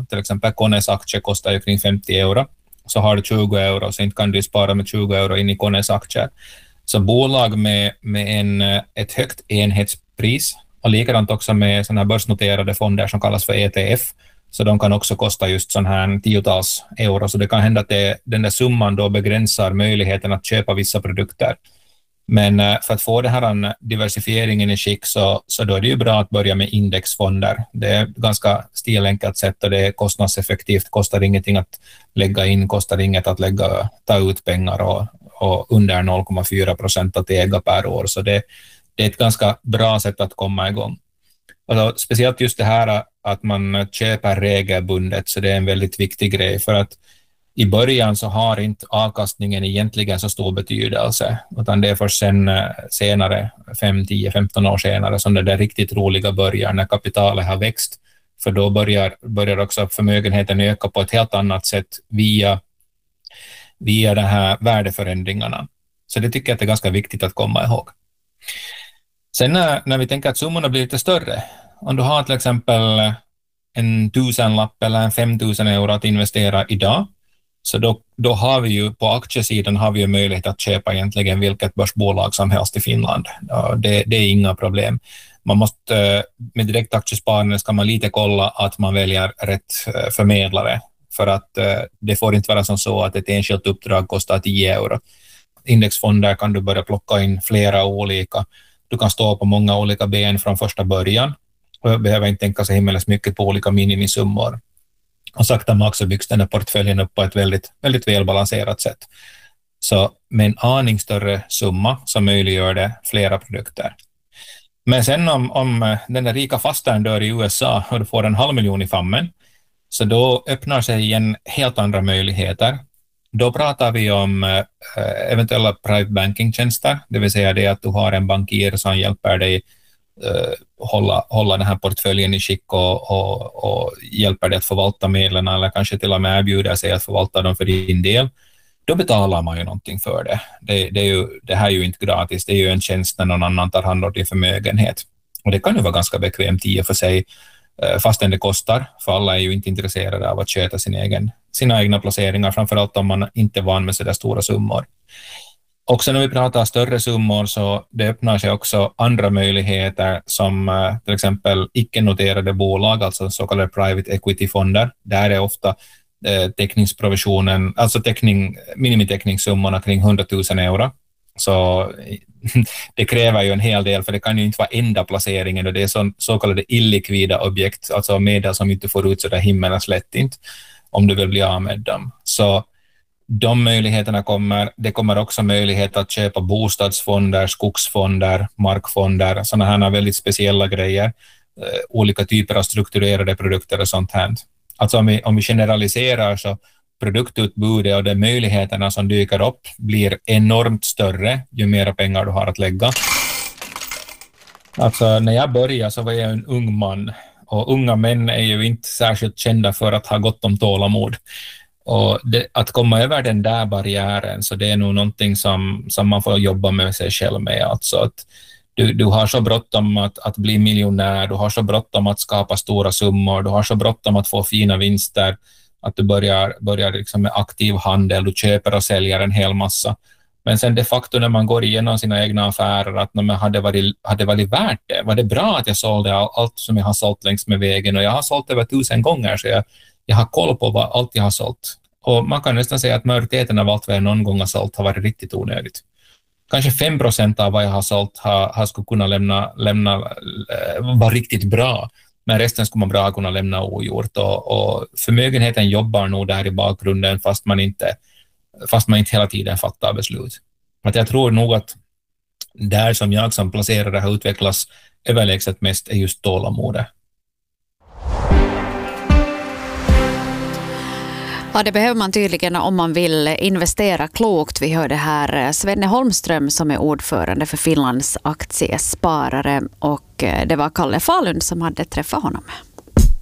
Till exempel Kones aktie kostar ju kring 50 euro. Så har du 20 euro, så inte kan du spara med 20 euro in i Kones aktier. Så bolag med ett högt enhetspris, och likadant också med sådana här börsnoterade fonder som kallas för ETF, så de kan också kosta just sån här tiotals euro. Så det kan hända att den där summan då begränsar möjligheten att köpa vissa produkter. Men för att få den här diversifieringen i skick så då är det ju bra att börja med indexfonder. Det är ganska stilenkelt sätt och det är kostnadseffektivt. Kostar ingenting att lägga in, kostar inget att ta ut pengar och under 0,4% att äga per år. Så det är ett ganska bra sätt att komma igång. Alltså, speciellt just det här att man köper regelbundet, så det är en väldigt viktig grej, för att i början så har inte avkastningen egentligen så stor betydelse, utan det är först senare, 5, 10, 15 år senare som det där riktigt roliga börjar, när kapitalet har växt, för då börjar också förmögenheten öka på ett helt annat sätt via de här värdeförändringarna. Så det tycker jag att det är ganska viktigt att komma ihåg. Sen när vi tänker att summorna blir lite större, om du har till exempel en 1000-lapp eller en 5000 euro att investera idag, så då har vi ju på aktiesidan har vi ju möjlighet att köpa egentligen vilket börsbolag som helst i Finland. Det är inga problem. Man måste, med direkt aktiesparande ska man lite kolla att man väljer rätt förmedlare, för att det får inte vara som så att ett enskilt uppdrag kostar 10 euro. Indexfonder kan du börja plocka in flera olika. Du kan stå på många olika ben från första början och behöver inte tänka så himmelens mycket på olika minimisummor. Och sakta men också byggs den här portföljen upp på ett väldigt, väldigt välbalanserat sätt. Så med en aning större summa så möjliggör det flera produkter. Men sen om den där rika fastaren dör i USA och du får 500 000 i famnen, så då öppnar sig igen helt andra möjligheter. Då pratar vi om eventuella private banking-tjänster, det vill säga det att du har en bankir som hjälper dig hålla den här portföljen i skick och hjälper dig att förvalta medlen, eller kanske till och med erbjuder sig att förvalta dem för din del. Då betalar man ju någonting för det. Det här är ju inte gratis, det är ju en tjänst när någon annan tar hand om din förmögenhet. Och det kan ju vara ganska bekvämt i och för sig, fastän det kostar, för alla är ju inte intresserade av att köta sina egna placeringar, framförallt om man inte är van med så där stora summor. Också när vi pratar större summor så det öppnar sig också andra möjligheter, som till exempel icke-noterade bolag, alltså så kallade private equity-fonder. Där är ofta teckningsprovisionen, alltså minimiteckningssummorna kring 100 000 euro. Så det kräver ju en hel del, för det kan ju inte vara enda placeringen, och det är så kallade illikvida objekt, alltså medel som inte får ut så där himmelens lätt inte, om du vill bli av med dem. Så de möjligheterna det kommer också möjlighet att köpa bostadsfonder, skogsfonder, markfonder, sådana här väldigt speciella grejer, olika typer av strukturerade produkter och sånt här. Alltså om vi generaliserar, så produktutbudet och de möjligheterna som dyker upp blir enormt större ju mer pengar du har att lägga. Alltså när jag började så var jag en ung man, och unga män är ju inte särskilt kända för att ha gott om tålamod. Och att komma över den där barriären, så det är nog någonting som man får jobba med sig själv med. Alltså att du har så bråttom att bli miljonär, du har så bråttom att skapa stora summor, du har så bråttom att få fina vinster, att du börjar liksom med aktiv handel, du köper och säljer en hel massa. Men sen de facto när man går igenom sina egna affärer, att när man hade varit värt det, var det bra att jag sålde allt som jag har sålt längs med vägen, och jag har sålt över 1000 gånger, så jag har koll på allt jag har sålt. Och man kan nästan säga att majoriteten av allt vad jag någon gång har sålt har varit riktigt onödigt. Kanske 5% av vad jag har sålt har skulle kunna vara riktigt bra, men resten skulle man bra kunna lämna ogjort. Och förmögenheten jobbar nog där i bakgrunden, fast man inte hela tiden fattar beslut. Att jag tror nog att där som jag som placerare har utvecklats överlägset mest är just tålamodet. Ja, det behöver man tydligen om man vill investera klokt. Vi hörde här Svenne Holmström som är ordförande för Finlands aktiesparare, och det var Kalle Falund som hade träffat honom.